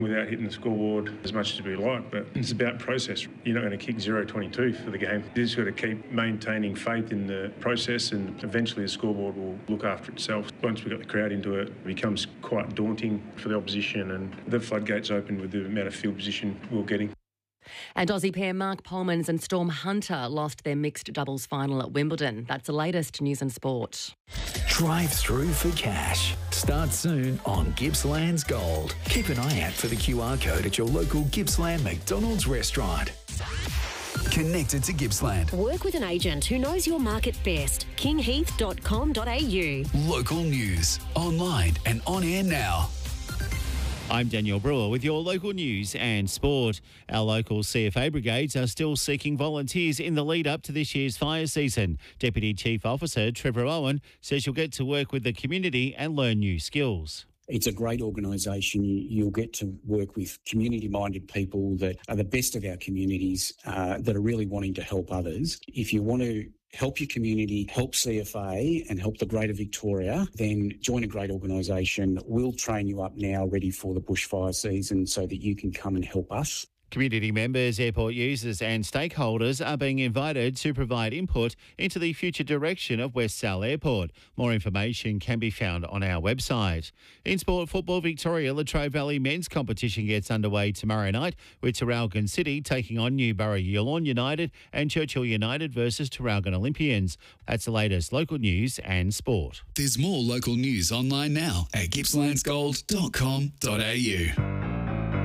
without hitting the scoreboard as much as we like, but it's about process. You're not going to kick 0-22 for the game. You just got to keep maintaining faith in the process, and eventually the scoreboard will look after itself. Once we got the crowd into it, it becomes quite daunting for the opposition, and the floodgates open with the amount of field position we're getting. And Aussie pair Mark Polmans and Storm Hunter lost their mixed doubles final at Wimbledon. That's the latest news and sport. Drive through for cash. Start soon on Gippsland's Gold. Keep an eye out for the QR code at your local Gippsland McDonald's restaurant. Connected to Gippsland. Work with an agent who knows your market best. kingheath.com.au. Local news, online and on air now. I'm Daniel Brewer with your local news and sport. Our local CFA brigades are still seeking volunteers in the lead up to this year's fire season. Deputy Chief Officer Trevor Owen says you'll get to work with the community and learn new skills. It's a great organisation. You'll get to work with community-minded people that are the best of our communities, that are really wanting to help others. If you want to help your community, help CFA and help the Greater Victoria, then join a great organisation. We'll train you up now ready for the bushfire season so that you can come and help us. Community members, airport users and stakeholders are being invited to provide input into the future direction of West Sale Airport. More information can be found on our website. In sport football, Victoria Latrobe Valley men's competition gets underway tomorrow night with Traralgon City taking on Newborough Yulon United and Churchill United versus Traralgon Olympians. That's the latest local news and sport. There's more local news online now at gippslandsgold.com.au.